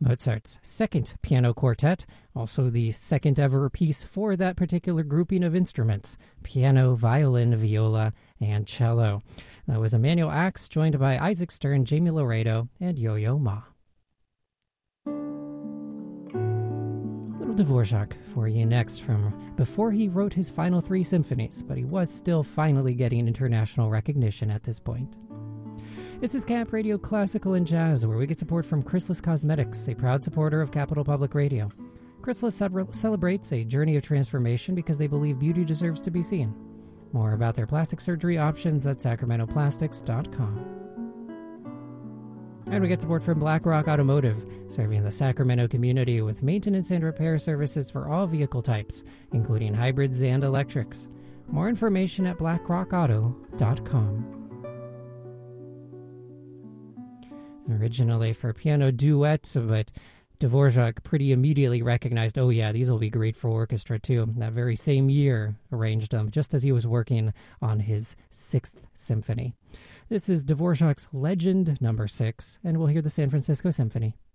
Mozart's Second Piano Quartet, also the second ever piece for that particular grouping of instruments: piano, violin, viola, and cello. That was Emanuel Ax, joined by Isaac Stern, Jamie Laredo, and Yo-Yo Ma. Little Dvorak for you next, from before he wrote his final 3 symphonies, but he was still finally getting international recognition at this point. This is Camp Radio Classical and Jazz, where we get support from Chrysalis Cosmetics, a proud supporter of Capital Public Radio. Chrysalis celebrates a journey of transformation because they believe beauty deserves to be seen. More about their plastic surgery options at sacramentoplastics.com. And we get support from BlackRock Automotive, serving the Sacramento community with maintenance and repair services for all vehicle types, including hybrids and electrics. More information at blackrockauto.com. Originally for piano duets, but Dvorak pretty immediately recognized, oh yeah, these will be great for orchestra too. That very same year arranged them, just as he was working on his 6th symphony. This is Dvorak's Legend No. 6, and we'll hear the San Francisco Symphony.